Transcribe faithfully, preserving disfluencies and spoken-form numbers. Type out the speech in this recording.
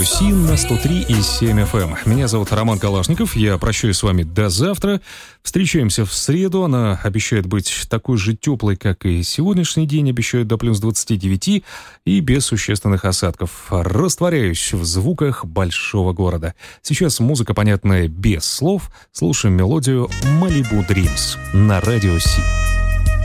Син на сто три и семь эф эм. Меня зовут Роман Калашников. Я прощаюсь с вами до завтра. Встречаемся в среду. Она обещает быть такой же теплой, как и сегодняшний день. Обещают до плюс двадцати девяти и без существенных осадков. Растворяюсь в звуках большого города. Сейчас музыка, понятная без слов. Слушаем мелодию «Malibu Dreams» на радио Си.